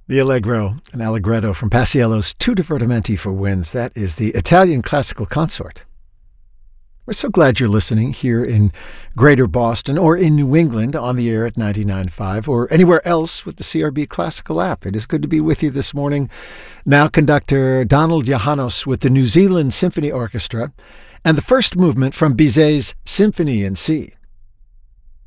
The Allegro and Allegretto from Paisiello's Two Divertimenti for Winds. That is the Italian classical consort. We're so glad you're listening here in Greater Boston or in New England on the air at 99.5 or anywhere else with the CRB Classical app. It is good to be with you this morning. Now conductor Donald Johannes with the New Zealand Symphony Orchestra and the first movement from Bizet's Symphony in C.